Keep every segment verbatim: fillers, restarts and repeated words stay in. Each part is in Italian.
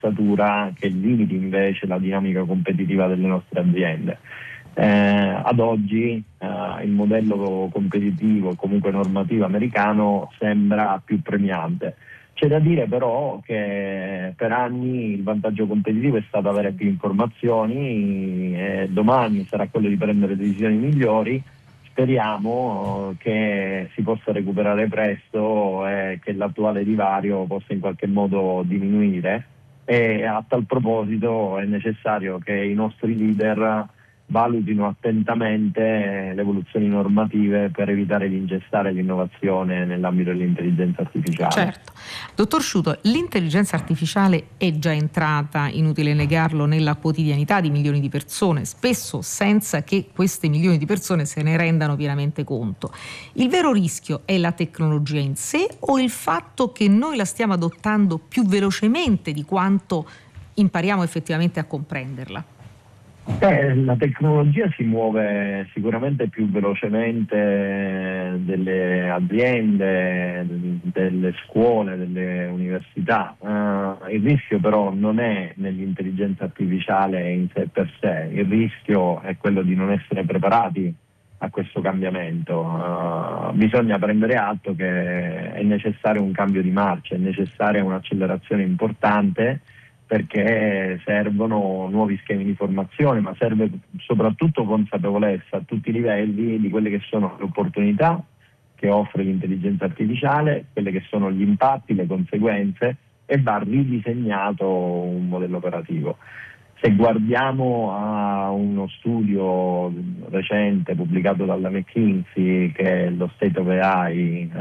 un'attrezzatura che limiti invece la dinamica competitiva delle nostre aziende. Eh, ad oggi eh, il modello competitivo, comunque normativo americano, sembra più premiante. C'è da dire però che per anni il vantaggio competitivo è stato avere più informazioni e domani sarà quello di prendere decisioni migliori. Speriamo che si possa recuperare presto e che l'attuale divario possa in qualche modo diminuire, e a tal proposito è necessario che i nostri leader valutino attentamente le evoluzioni normative per evitare di ingessare l'innovazione nell'ambito dell'intelligenza artificiale. Certo. Dottor Sciuto, l'intelligenza artificiale è già entrata, inutile negarlo, nella quotidianità di milioni di persone, spesso senza che queste milioni di persone se ne rendano pienamente conto. Il vero rischio è la tecnologia in sé o il fatto che noi la stiamo adottando più velocemente di quanto impariamo effettivamente a comprenderla? Eh, la tecnologia si muove sicuramente più velocemente delle aziende, delle scuole, delle università. Uh, il rischio però non è nell'intelligenza artificiale in sé per sé, il rischio è quello di non essere preparati a questo cambiamento. Uh, bisogna prendere atto che è necessario un cambio di marcia, è necessaria un'accelerazione importante, perché servono nuovi schemi di formazione, ma serve soprattutto consapevolezza a tutti i livelli di quelle che sono le opportunità che offre l'intelligenza artificiale, quelle che sono gli impatti, le conseguenze, e va ridisegnato un modello operativo. Se guardiamo a uno studio recente pubblicato dalla McKinsey, che è lo State of A I,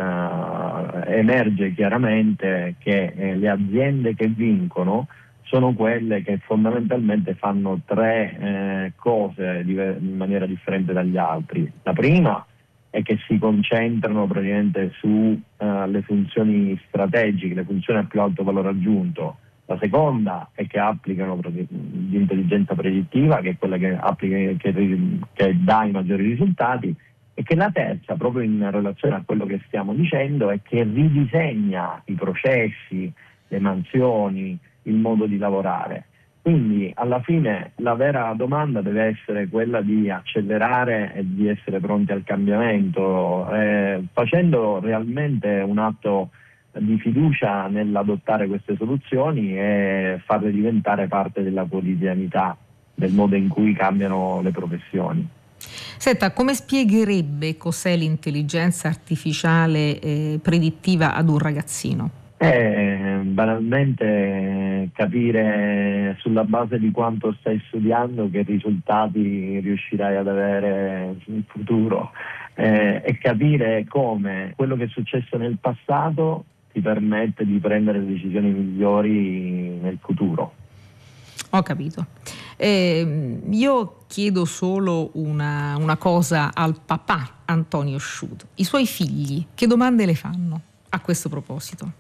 eh, emerge chiaramente che eh, le aziende che vincono sono quelle che fondamentalmente fanno tre eh, cose in maniera differente dagli altri. La prima è che si concentrano praticamente sulle uh, funzioni strategiche, le funzioni a più alto valore aggiunto. La seconda è che applicano l'intelligenza predittiva, che è quella che, applica, che, che dà i maggiori risultati, e che la terza, proprio in relazione a quello che stiamo dicendo, è che ridisegna i processi, le mansioni, il modo di lavorare. Quindi alla fine la vera domanda deve essere quella di accelerare e di essere pronti al cambiamento, eh, facendo realmente un atto di fiducia nell'adottare queste soluzioni e farle diventare parte della quotidianità, del modo in cui cambiano le professioni. Senta, come spiegherebbe cos'è l'intelligenza artificiale eh, predittiva ad un ragazzino? Eh, banalmente capire sulla base di quanto stai studiando che risultati riuscirai ad avere in futuro, eh, e capire come quello che è successo nel passato ti permette di prendere decisioni migliori nel futuro. Ho capito. Eh, io chiedo solo una, una cosa al papà Antonio Sciuto. I suoi figli che domande le fanno a questo proposito?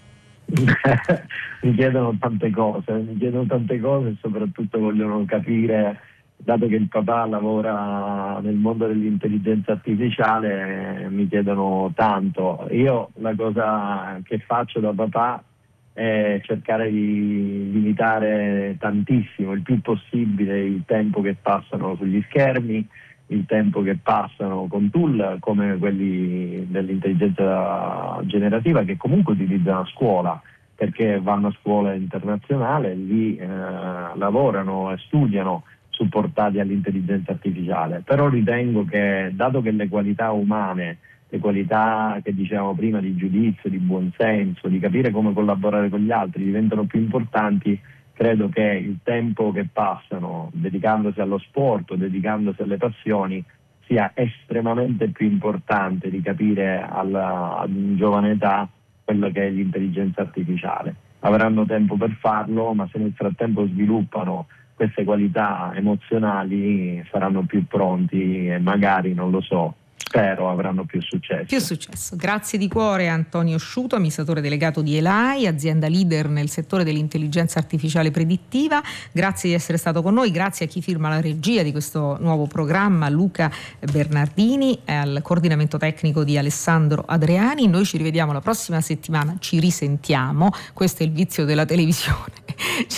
mi chiedono tante cose, mi chiedono tante cose e soprattutto vogliono capire, dato che il papà lavora nel mondo dell'intelligenza artificiale, eh, mi chiedono tanto. Io la cosa che faccio da papà è cercare di limitare tantissimo, il più possibile, il tempo che passano sugli schermi, il tempo che passano con tool come quelli dell'intelligenza generativa, che comunque utilizzano a scuola, perché vanno a scuola internazionale, lì eh, lavorano e studiano supportati all'intelligenza artificiale. Però ritengo che, dato che le qualità umane, le qualità che dicevamo prima di giudizio, di buonsenso, di capire come collaborare con gli altri diventano più importanti, credo che il tempo che passano dedicandosi allo sport, dedicandosi alle passioni, sia estremamente più importante di capire alla, ad una giovane età quello che è l'intelligenza artificiale. Avranno tempo per farlo, ma se nel frattempo sviluppano queste qualità emozionali saranno più pronti e magari, non lo so, spero avranno più successo. Più successo. Grazie di cuore Antonio Sciuto, amministratore delegato di Elai, azienda leader nel settore dell'intelligenza artificiale predittiva. Grazie di essere stato con noi, grazie a chi firma la regia di questo nuovo programma, Luca Bernardini, e al coordinamento tecnico di Alessandro Adriani. Noi ci rivediamo la prossima settimana, ci risentiamo, questo è il vizio della televisione.